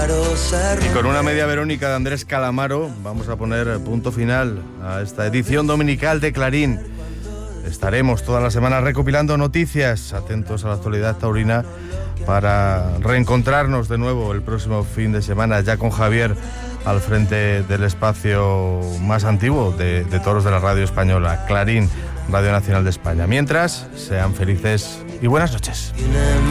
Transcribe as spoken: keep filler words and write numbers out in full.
Y con una media Verónica de Andrés Calamaro vamos a poner punto final a esta edición dominical de Clarín. Estaremos toda la semana recopilando noticias, atentos a la actualidad taurina, para reencontrarnos de nuevo el próximo fin de semana, ya con Javier al frente del espacio más antiguo de, de toros de la radio española, Clarín, Radio Nacional de España. Mientras, sean felices y buenas noches.